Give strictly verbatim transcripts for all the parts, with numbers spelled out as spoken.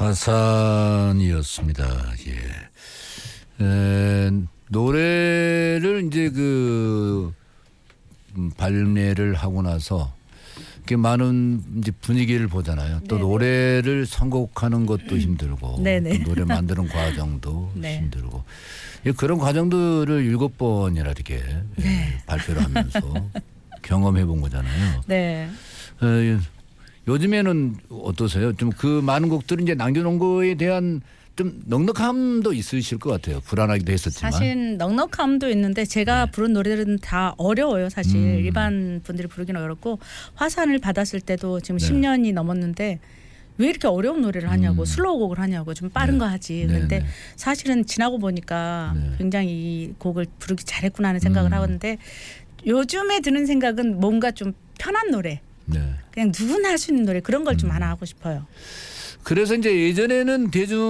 화산이었습니다. 예. 에, 노래를 이제 그 음, 발매를 하고 나서 이렇게 많은 이제 분위기를 보잖아요. 또 네네. 노래를 선곡하는 것도 힘들고 또 노래 만드는 과정도 네. 힘들고 예, 그런 과정들을 일곱 번이나 이렇게 네. 예, 발표를 하면서 경험해 본 거잖아요. 네. 에, 요즘에는 어떠세요? 좀 그 많은 곡들을 이제 남겨놓은 거에 대한 좀 넉넉함도 있으실 것 같아요. 불안하기도 했었지만. 사실 넉넉함도 있는데 제가 네. 부른 노래들은 다 어려워요. 사실 음. 일반 분들이 부르기는 어렵고 화산을 받았을 때도 지금 네. 십 년이 넘었는데 왜 이렇게 어려운 노래를 하냐고 음. 슬로우 곡을 하냐고 좀 빠른 네. 거 하지. 그런데 네. 사실은 지나고 보니까 네. 굉장히 이 곡을 부르기 잘했구나 하는 생각을 음. 하는데 요즘에 드는 생각은 뭔가 좀 편한 노래. 네. 그냥 누구나 할 수 있는 노래 그런 걸 좀 음. 하나 하고 싶어요. 그래서 이제 예전에는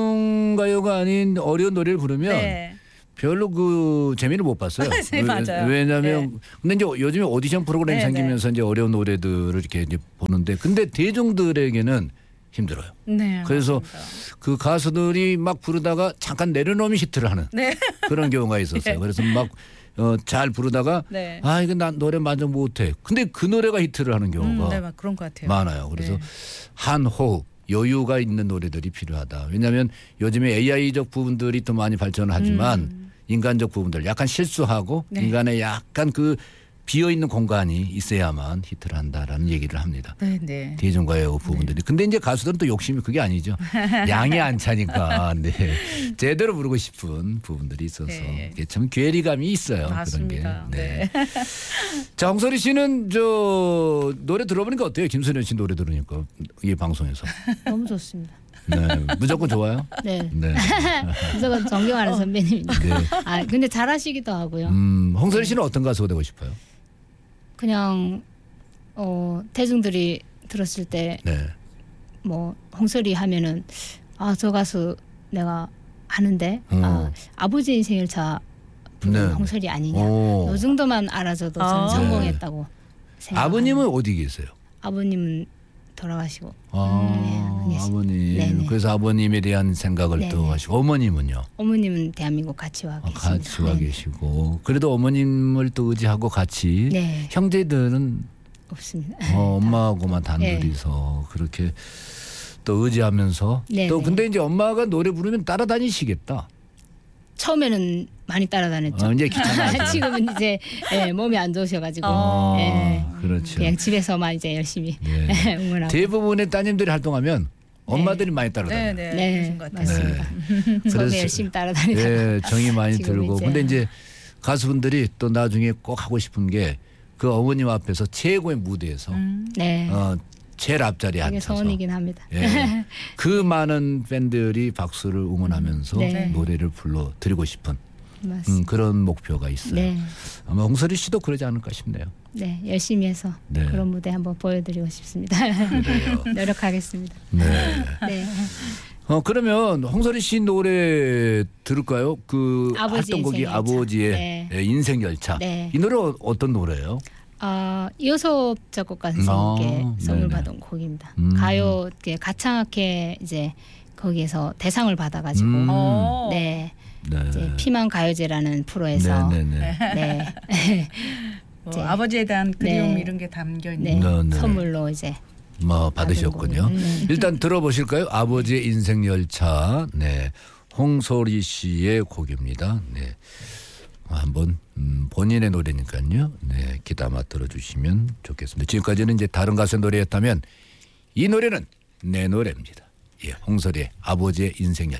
대중가요가 아닌 어려운 노래를 부르면 네. 별로 그 재미를 못 봤어요. 네, 맞아요. 왜냐하면 네. 근데 이제 요즘에 오디션 프로그램이 네, 생기면서 네. 이제 어려운 노래들을 이렇게 이제 보는데 근데 대중들에게는 힘들어요. 네, 그래서 맞습니다. 그 가수들이 막 부르다가 잠깐 내려놓으면 히트를 하는 네. 그런 경우가 있었어요. 네. 그래서 막 어, 잘 부르다가 네. 아 이거 난 노래 만족 못해. 근데 그 노래가 히트를 하는 경우가 음, 네, 그런 것 같아요. 많아요. 그래서 네. 한 호흡 여유가 있는 노래들이 필요하다. 왜냐하면 요즘에 에이아이적 부분들이 더 많이 발전을 하지만 음. 인간적 부분들 약간 실수하고 네. 인간의 약간 그 비어있는 공간이 있어야만 히트를 한다라는 얘기를 합니다. 네, 네. 대중가요 부분들이. 네. 근데 이제 가수들은 또 욕심이 그게 아니죠. 양이 안 차니까 네. 제대로 부르고 싶은 부분들이 있어서 네. 참 괴리감이 있어요. 맞습니다. 그런 게. 네. 네. 자, 홍설이 씨는 저 노래 들어보니까 어때요? 김선현 씨 노래 들으니까 이 방송에서. 너무 좋습니다. 네, 무조건 좋아요. 네, 네. 무조건 존경하는 어. 선배님입니다. 네. 아 근데 잘하시기도 하고요. 음, 홍설이 씨는 어떤 가수가 되고 싶어요? 그냥 어, 대중들이 들었을 때 뭐 네. 홍설이 하면은 아 저 가수 내가 아는데 어. 아, 아버지 인생 열차 부른 네. 홍설이 아니냐. 이 정도만 알아줘도 저는 아. 성공했다고 네. 생각합니다. 아버님은 어디 계세요? 아버님은 돌아가시고. 아, 네, 아버님. 네네. 그래서 아버님에 대한 생각을 네네. 또 하시고 어머님은요? 어머님은 대한민국 같이 와 계십니다. 아, 같이 와 네네. 계시고 그래도 어머님을 또 의지하고 같이 네. 형제들은 없습니다. 어, 엄마하고만 단둘이서 네. 그렇게 또 의지하면서 네네. 또 근데 이제 엄마가 노래 부르면 따라다니시겠다. 처음에는 많이 따라다녔죠. 어, 이제 귀찮아. 지금은 이제 예, 몸이 안 좋으셔가지고 아, 예, 그렇죠. 그냥 집에서만 이제 열심히 네. 응원하고. 대부분의 따님들이 활동하면 엄마들이 네. 많이 따라다녀요. 네, 네, 네 맞습니다. 네. 저도 열심히 따라다니다가 네, 정이 많이 들고. 이제. 근데 이제 가수분들이 또 나중에 꼭 하고 싶은 게 그 어머님 앞에서 최고의 무대에서 음. 네. 어, 제일 앞자리에 그게 앉아서 소원이긴 합니다. 예, 그 많은 팬들이 박수를 응원하면서 네. 노래를 불러드리고 싶은 음, 그런 목표가 있어요. 네. 아마 홍설이 씨도 그러지 않을까 싶네요. 네, 열심히 해서 네. 그런 무대 한번 보여드리고 싶습니다. 그래요. 노력하겠습니다. 네. 네. 어 그러면 홍설이 씨 노래 들을까요? 그 했던 곡이 아버지의 네. 인생 열차. 네. 이 노래 어떤 노래예요? 아 이호섭 작곡가 선생님께 아, 선물 받은 곡입니다. 음. 가요 가창학회 이제 거기에서 대상을 받아가지고 음. 네, 네. 이제 피만 가요제라는 프로에서 네네네. 네. 뭐 아버지에 대한 그리움 네. 이런 게 담겨 있는 네. 네. 선물로 이제. 뭐 받으셨군요. 네. 일단 들어보실까요? 아버지의 인생 열차. 네, 홍설이 씨의 곡입니다. 네, 한번 음, 본인의 노래니까요. 네, 귀담아 들어주시면 좋겠습니다. 지금까지는 이제 다른 가수의 노래였다면 이 노래는 내 노래입니다. 예, 홍설이의 아버지의 인생 열차.